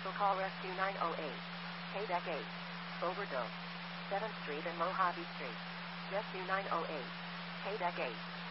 Special call rescue 908. KDEC 8. Overdose. 7th Street and Mojave Street. Rescue 908. KDEC 8.